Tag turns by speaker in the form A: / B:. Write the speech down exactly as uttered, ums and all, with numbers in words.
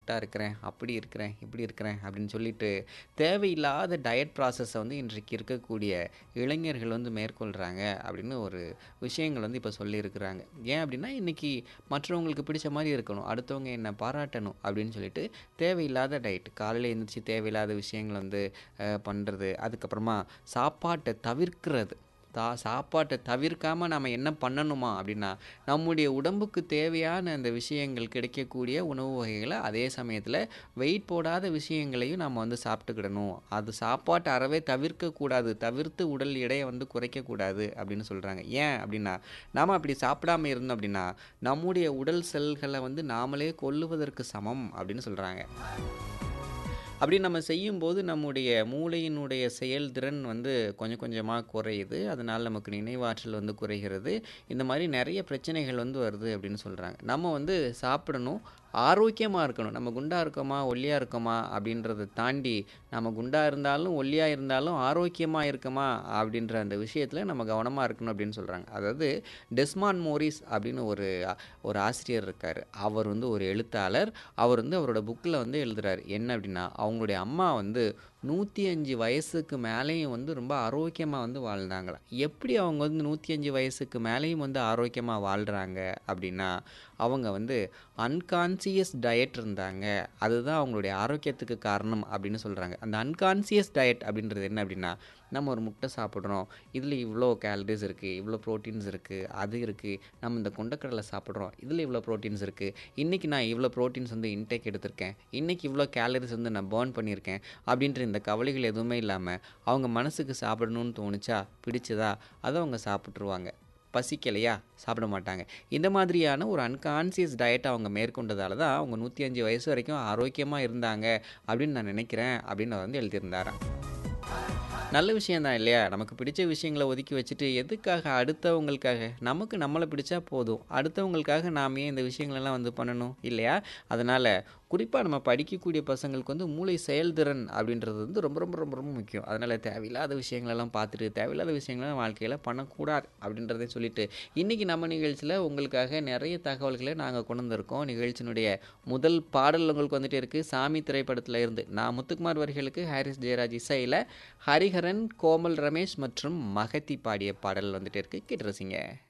A: ஃபிட்டா இருக்கிறேன், அப்படி இருக்கிறேன், இப்படி இருக்கிறேன் அப்படின்னு சொல்லிட்டு தேவையில்லாத டயட் ப்ராசஸை வந்து இன்றைக்கு இருக்கக்கூடிய இளைஞர்கள் வந்து மேற்கொள்கிறாங்க அப்படின்னு ஒரு விஷயங்கள் வந்து இப்போ சொல்லியிருக்கிறாங்க. ஏன் அப்படின்னா இன்னைக்கு மற்றவங்களுக்கு பிடிச்ச மாதிரி இருக்கணும், அடுத்தவங்க என்னை பாராட்டணும் அப்படின்னு சொல்லிட்டு தேவையில்லாத டயட், காலையில் எழுந்திரிச்சு தேவையில்லாத விஷயங்கள் வந்து பண்ணுறது, அதுக்கப்புறமா சாப்பாட்டை தவிர்க்கிறது. தா சாப்பாட்டை தவிர்க்காமல் நம்ம என்ன பண்ணணுமா அப்படின்னா நம்முடைய உடம்புக்கு தேவையான அந்த விஷயங்கள் கிடைக்கக்கூடிய உணவு வகைகளை அதே சமயத்தில் வெயிட் போடாத விஷயங்களையும் நம்ம வந்து சாப்பிட்டுக்கிடணும். அது சாப்பாட்டை அறவே தவிர்க்கக்கூடாது, தவிர்த்து உடல் எடையை வந்து குறைக்கக்கூடாது அப்படின்னு சொல்கிறாங்க. ஏன் அப்படின்னா நாம் அப்படி சாப்பிடாம இருந்தோம் அப்படின்னா நம்முடைய உடல் செல்களை வந்து நாமளே கொல்லுவதற்கு சமம் அப்படின்னு சொல்கிறாங்க. அப்படி நம்ம செய்யும்போது நம்முடைய மூளையினுடைய செயல்திறன் வந்து கொஞ்சம் கொஞ்சமாக குறையுது, அதனால் நமக்கு நினைவாற்றல் வந்து குறைகிறது. இந்த மாதிரி நிறைய பிரச்சனைகள் வந்து வருது அப்படின்னு சொல்கிறாங்க. நம்ம வந்து சாப்பிடணும், ஆரோக்கியமாக இருக்கணும். நம்ம குண்டாக இருக்கோமா ஒல்லியாக இருக்கோமா அப்படின்றத தாண்டி நம்ம குண்டாக இருந்தாலும் ஒல்லியாக இருந்தாலும் ஆரோக்கியமாக இருக்கோமா அப்படின்ற அந்த விஷயத்தில் நம்ம கவனமாக இருக்கணும் அப்படின்னு சொல்கிறாங்க. அதாவது டெஸ்மாண்ட் மோரிஸ் அப்படின்னு ஒரு ஒரு ஆசிரியர் இருக்கார். அவர் வந்து ஒரு எழுத்தாளர். அவர் வந்து அவரோட புக்கில் வந்து எழுதுறாரு என்ன அப்படின்னா அவங்களுடைய அம்மா வந்து நூற்றி அஞ்சு வயசுக்கு மேலேயும் வந்து ரொம்ப ஆரோக்கியமாக வந்து வாழ்ந்தாங்களாம். எப்படி அவங்க வந்து நூற்றி அஞ்சு வயசுக்கு மேலேயும் வந்து ஆரோக்கியமாக வாழ்கிறாங்க அப்படின்னா அவங்க வந்து அன்கான்சியஸ் டயட் இருந்தாங்க, அதுதான் அவங்களுடைய ஆரோக்கியத்துக்கு காரணம் அப்படின்னு சொல்கிறாங்க. அந்த அன்கான்சியஸ் டயட் அப்படின்றது என்ன அப்படின்னா நம்ம ஒரு முட்டை சாப்பிட்றோம், இதில் இவ்வளோ கேலரிஸ் இருக்குது, இவ்வளோ ப்ரோட்டீன்ஸ் இருக்குது, அது இருக்குது. நம்ம இந்த கொண்டக்கடலை சாப்பிட்றோம், இதில் இவ்வளோ ப்ரோட்டீன்ஸ் இருக்குது. இன்றைக்கி நான் இவ்வளோ ப்ரோட்டீன்ஸ் வந்து இன்டேக் எடுத்திருக்கேன், இன்றைக்கி இவ்வளோ கேலரிஸ் வந்து நான் பர்ன் பண்ணியிருக்கேன் அப்படின்ற இந்த கவலைகள் எதுவுமே இல்லாமல் அவங்க மனசுக்கு சாப்பிடணும்னு தோணுச்சா, பிடிச்சதா, அதை அவங்க சாப்பிட்ருவாங்க. பசிக்கலையா சாப்பிட மாட்டாங்க. இந்த மாதிரியான ஒரு அன்கான்சியஸ் டயட்டை அவங்க மேற்கொண்டதால தான் அவங்க நூற்றி அஞ்சு வயசு வரைக்கும் ஆரோக்கியமாக இருந்தாங்க அப்படின்னு நான் நினைக்கிறேன் அப்படின்னு அவர் வந்து எழுதியிருந்தாராம். நல்ல விஷயந்தான் இல்லையா? நமக்கு பிடிச்ச விஷயங்களை ஒதுக்கி வச்சுட்டு எதுக்காக அடுத்தவங்களுக்காக, நமக்கு நம்மளை பிடிச்சா போதும், அடுத்தவங்களுக்காக நாம் ஏன் இந்த விஷயங்களெல்லாம் வந்து பண்ணணும் இல்லையா? அதனால் குறிப்பாக நம்ம படிக்கக்கூடிய பசங்களுக்கு வந்து மூளை செயல்திறன் அப்படின்றது வந்து ரொம்ப ரொம்ப ரொம்ப ரொம்ப முக்கியம். அதனால் தேவையில்லாத விஷயங்களெல்லாம் பார்த்துட்டு தேவையில்லாத விஷயங்கள்லாம் வாழ்க்கையில் பண்ணக்கூடாது அப்படின்றத சொல்லிட்டு இன்றைக்கி நம்ம நிகழ்ச்சியில் உங்களுக்காக நிறைய தகவல்களை நாங்கள் கொண்டு வந்திருக்கோம். நிகழ்ச்சியினுடைய முதல் பாடல் உங்களுக்கு வந்துட்டு இருக்குது, சாமி திரைப்படத்தில் இருந்து. நான் முத்துக்குமார் வரிகளுக்கு ஹாரிஸ் ஜெயராஜ் இசையில் ஹரிஹரன், கோமல் ரமேஷ் மற்றும் மகதி பாடிய பாடல் வந்துட்டு இருக்குது. கேட்டு ரசிங்க.